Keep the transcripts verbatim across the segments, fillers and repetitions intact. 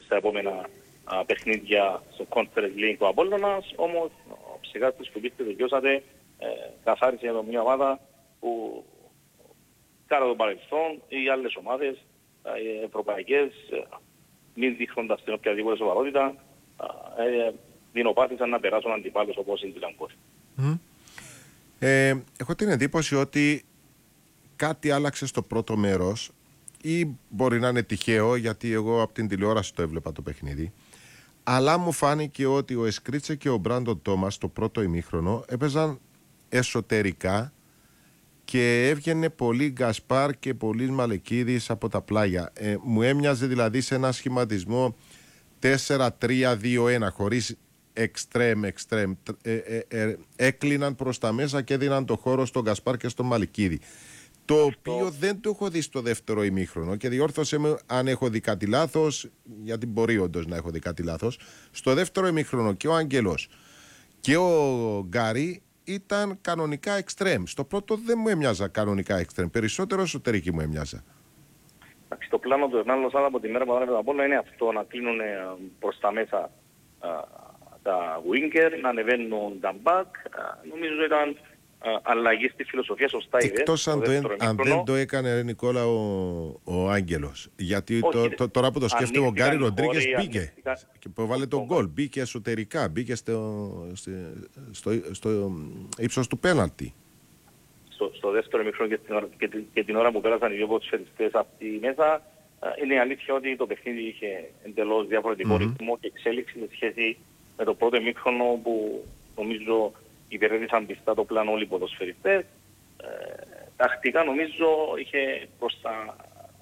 στα επόμενα α, παιχνίδια στο Conference League ο Απόλλωνας, όμως ο ψυχάτης που πείτε δικαιώσατε ε, καθάρισε για μια ομάδα που κάρα το παρελθόν οι άλλες ομάδες οι ευρωπαϊκές μην δείχνοντας την οποιαδήποτε σοβαρότητα ε, δεινοπάθησαν να περάσουν αντιπάλους όπως είναι την Λαγκώση. Mm. Ε, έχω την εντύπωση ότι κάτι άλλαξε στο πρώτο μέρος ή μπορεί να είναι τυχαίο γιατί εγώ από την τηλεόραση το έβλεπα το παιχνίδι, αλλά μου φάνηκε ότι ο Εσκρίτσε και ο Μπράντον Τόμας το πρώτο ημίχρονο έπαιζαν εσωτερικά και έβγαινε πολύ Γκασπάρ και πολύ Μαλεκίδης από τα πλάγια. Ε, μου έμοιαζε δηλαδή σε ένα σχηματισμό τέσσερα τρία δύο ένα χωρίς εξτρέμ, εξτρέμ. Ε, ε, ε, έκλειναν προς τα μέσα και έδιναν το χώρο στον Γκασπάρ και στον Μαλεκίδη. Το οποίο δεν το έχω δει στο δεύτερο ημίχρονο και διόρθωσε με αν έχω δει κάτι λάθος, γιατί μπορεί όντως να έχω δει κάτι λάθος. Στο δεύτερο ημίχρονο και ο Άγγελος και ο Γκάρι ήταν κανονικά εξτρέμ. Στο πρώτο δεν μου έμοιαζα κανονικά εξτρέμ, περισσότερο εσωτερική μου έμοιαζα. Το πλάνο του Ερνάν Λοσάδα από τη μέρα που θα πω είναι αυτό, να κλείνουν προς τα μέσα α, τα winger, να ανεβαίνουν τα back. Νομίζω ήταν α, αλλαγή στη φιλοσοφία σωστά. Εκτός αν, το, αν δεν το έκανε ρε Νικόλα ο, ο Άγγελος. Γιατί το, το, τώρα που το σκέφτομαι ο Γκάρι Ροντρίγκες μπήκε και που βάλε τον γκολ, μπήκε εσωτερικά, μπήκε στο, στο, στο, στο ύψος του πέναλτι. Στο, στο δεύτερο μικρό και την, ώρα, και, την, και την ώρα που πέρασαν οι δύο ποδοσφαιριστές από τη μέσα, είναι η αλήθεια ότι το παιχνίδι είχε εντελώς διαφορετικό mm-hmm. ρυθμό και εξέλιξη σε σχέση με το πρώτο ημίχρονο που νομίζω υπηρέτησαν πιστά το πλάνο όλοι οι ποδοσφαιριστές. Ε, τακτικά νομίζω είχε προς τα...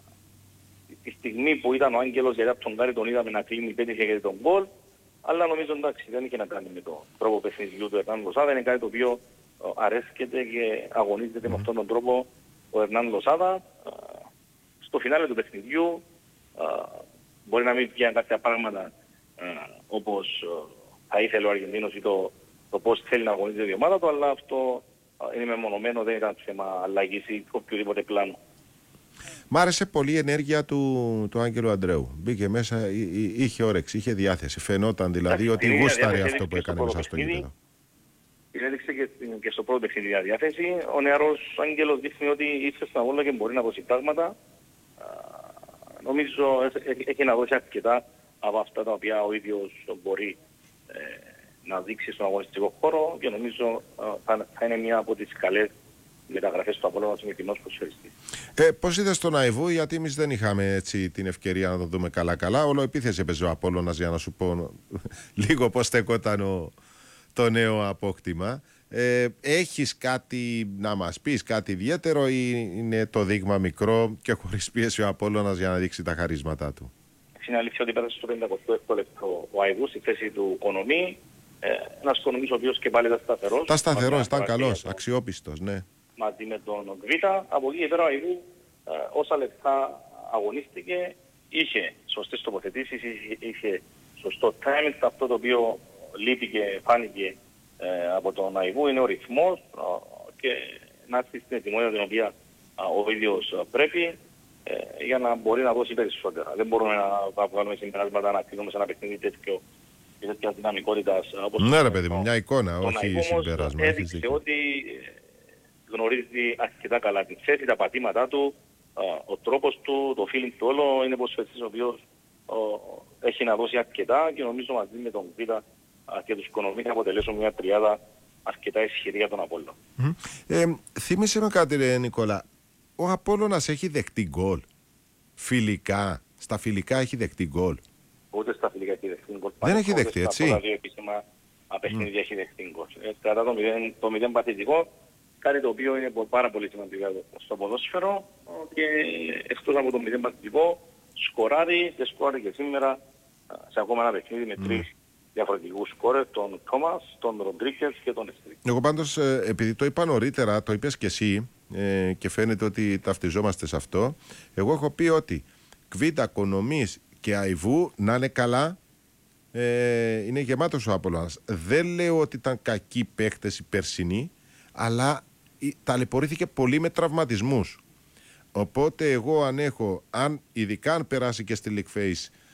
τη στιγμή που ήταν ο Άγγελος, γιατί από τον Γκάρι τον είδαμε να κλείνει, πέτυχε και τον γκολ, αλλά νομίζω εντάξει δεν είχε να κάνει με το τρόπο παιχνιδιού του Ερνάν Λοσάδα, είναι κάτι το οποίο αρέσκεται και αγωνίζεται mm. με αυτόν τον τρόπο ο Ερνάν Λοσάδα. Στο φινάλε του παιχνιδιού μπορεί να μην βγαίνει κάποια πράγματα όπως θα ήθελε ο Αργεντίνος ή το, το πώς θέλει να αγωνίζεται η ομάδα του, αλλά αυτό είναι μεμονωμένο, δεν ήταν θέμα αλλαγής ή οποιοδήποτε πλάνο. Μ' άρεσε πολύ η ενέργεια του, του Άγγελου Αντρέου. Μπήκε μέσα, εί, εί, είχε όρεξη, είχε διάθεση. Φαινόταν δηλαδή ότι γούσταρε αυτό που έκανε μέσα στο γήπεδο. Την έδειξε και, και στο πρώτο παιχνίδι για διάθεση. Ο νεαρός Άγγελος δείχνει ότι ήρθε στα όλα και μπορεί να δώσει πράγματα. Νομίζω έχει να δώσει αρκετά από αυτά τα οποία ο ίδιος μπορεί ε, να δείξει στον αγωνιστικό χώρο και νομίζω θα, θα είναι μια από τις καλές μεταγραφές του Απόλλωνα με κοινός ποδοσφαιριστής. Ε, πώς είδες τον Αϊβού, γιατί εμείς δεν είχαμε έτσι την ευκαιρία να το δούμε καλά-καλά. Όλο επίθεση έπαιζε ο Απόλλωνας, για να σου πω λίγο πώς στεκόταν ο, το νέο απόκτημα. Ε, έχεις κάτι να μας πεις, κάτι ιδιαίτερο, ή είναι το δείγμα μικρό και χωρίς πίεση ο Απόλλωνας για να δείξει τα χαρίσματά του? Είναι αλήθεια ότι πέρασε στο πενήντα επτά λεπτό ο Αϊβού στη θέση του Κονομί. Ε, ένας Κονομής ο οποίος και πάλι ήταν σταθερός. Τα σταθερός, ήταν καλός, αξιόπιστος, ναι. Μαζί με τον Γκβίτα. Από εκεί και πέρα ο Αϊβού ε, όσα λεπτά αγωνίστηκε, είχε σωστές τοποθετήσεις, είχε, είχε σωστό timing. Αυτό το οποίο λείπει και φάνηκε ε, από τον Αϊβού είναι ο ρυθμός ε, και να έρθει στην ετοιμότητα την οποία ε, ο ίδιος ε, πρέπει ε, για να μπορεί να δώσει περισσότερα. Δεν μπορούμε να βγάλουμε συμπεράσματα να κρίνουμε σε ένα παιχνίδι τέτοιο και τέτοια δυναμικότητας. Ναι ρε παιδί μου, μια εικόνα, όχι συμπέρασμα. Έδειξε ότι γνωρίζει αρκετά καλά τη θέση, τα πατήματά του, ο τρόπος του, το feeling του όλο. Είναι ποδοσφαιριστής ο οποίος έχει να δώσει αρκετά και νομίζω μαζί με τον Β' και τους Κονομί θα αποτελέσουν μια τριάδα αρκετά ισχυρή για τον Απόλλωνα. Mm. Ε, θύμισε με κάτι ρε Νικόλα, ο Απόλλωνας έχει δεχτεί γκολ φιλικά, στα φιλικά έχει δεχτεί γκολ? Ούτε στα φιλικά έχει δεχτεί γκολ. Δεν έχει δεχτεί, έτσι? Στα δύο επίσημα παιχνίδια έχει δεχτεί γκολ. Κατά το μηδέν, το μηδέν παθητικό, κάτι το οποίο είναι πάρα πολύ σημαντικό στο ποδόσφαιρο και εκτός από το μηδέν παθητικό σκοράρει και σκοράρει και σήμερα σε ακόμα ένα παιχνίδι με mm. τρεις διαφορετικούς σκόρερ, τον Τόμας, τον Ροντρίγκες και τον Εστρίκ. Εγώ πάντως, επειδή το είπα νωρίτερα, το είπες και εσύ ε, και φαίνεται ότι ταυτιζόμαστε σε αυτό, εγώ έχω πει ότι Κβίτα, Κονομής και Αϊβού να είναι καλά, ε, είναι γεμάτος ο Απόλλωνας. Δεν λέω ότι ήταν κακοί παίχτες οι περσινοί, αλλά ταλαιπωρήθηκε πολύ με τραυματισμούς. Οπότε εγώ αν έχω, αν ειδικά αν περάσει και στη League Phase